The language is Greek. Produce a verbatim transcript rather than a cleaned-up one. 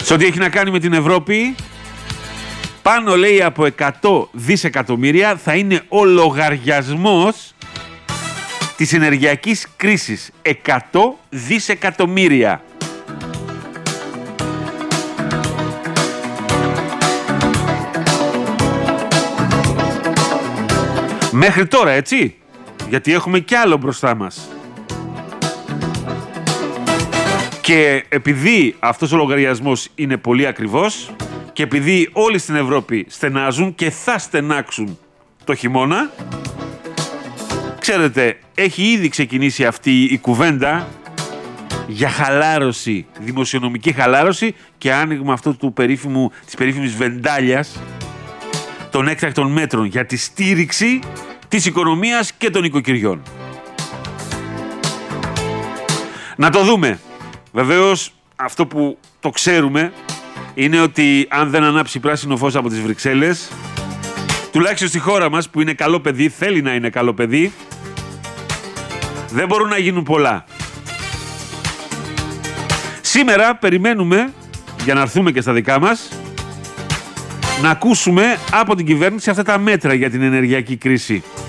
Σε ό,τι έχει να κάνει με την Ευρώπη, πάνω λέει από εκατό δισεκατομμύρια θα είναι ο λογαριασμός της ενεργειακής κρίσης. εκατό δισεκατομμύρια. Μέχρι τώρα, έτσι, γιατί έχουμε κι άλλο μπροστά μας. Και επειδή αυτός ο λογαριασμός είναι πολύ ακριβώς και επειδή όλοι στην Ευρώπη στενάζουν και θα στενάξουν το χειμώνα, ξέρετε, έχει ήδη ξεκινήσει αυτή η κουβέντα για χαλάρωση, δημοσιονομική χαλάρωση και άνοιγμα αυτού του περίφημου, της περίφημης βεντάλιας των έκτακτων μέτρων για τη στήριξη της οικονομίας και των οικοκυριών. Να το δούμε. Βεβαίως, αυτό που το ξέρουμε είναι ότι αν δεν ανάψει πράσινο φως από τις Βρυξέλλες, τουλάχιστον στη χώρα μας που είναι καλό παιδί, θέλει να είναι καλό παιδί, δεν μπορούν να γίνουν πολλά. Σήμερα περιμένουμε, για να έρθουμε και στα δικά μας, να ακούσουμε από την κυβέρνηση αυτά τα μέτρα για την ενεργειακή κρίση.